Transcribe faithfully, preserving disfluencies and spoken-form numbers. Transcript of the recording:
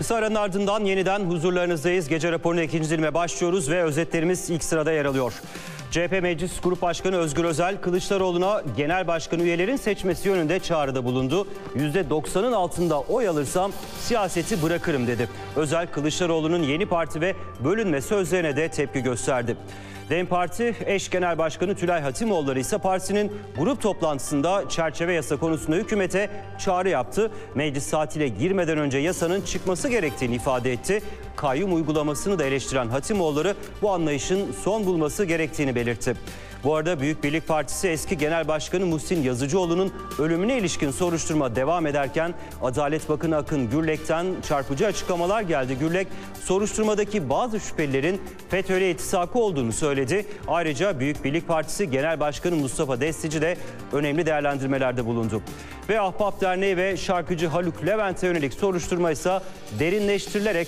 Kısa aranın ardından yeniden huzurlarınızdayız. Gece raporuna ikinci dilime başlıyoruz ve özetlerimiz ilk sırada yer alıyor. C H P Meclis Grup Başkanı Özgür Özel, Kılıçdaroğlu'na genel başkan üyelerin seçmesi yönünde çağrıda bulundu. yüzde doksanın altında oy alırsam siyaseti bırakırım dedi. Özel, Kılıçdaroğlu'nun yeni parti ve bölünme sözlerine de tepki gösterdi. DEM Parti eş genel başkanı Tülay Hatimoğulları ise partinin grup toplantısında çerçeve yasa konusunda hükümete çağrı yaptı. Meclis tatile girmeden önce yasanın çıkması gerektiğini ifade etti. Kayyum uygulamasını da eleştiren Hatimoğulları bu anlayışın son bulması gerektiğini belirtti. Bu arada Büyük Birlik Partisi eski Genel Başkanı Muhsin Yazıcıoğlu'nun ölümüne ilişkin soruşturma devam ederken Adalet Bakanı Akın Gürlek'ten çarpıcı açıklamalar geldi. Gürlek, soruşturmadaki bazı şüphelilerin FETÖ'yle ittisakı olduğunu söyledi. Ayrıca Büyük Birlik Partisi Genel Başkanı Mustafa Destici de önemli değerlendirmelerde bulundu. Ve Ahbap Derneği ve şarkıcı Haluk Levent'e yönelik soruşturma ise derinleştirilerek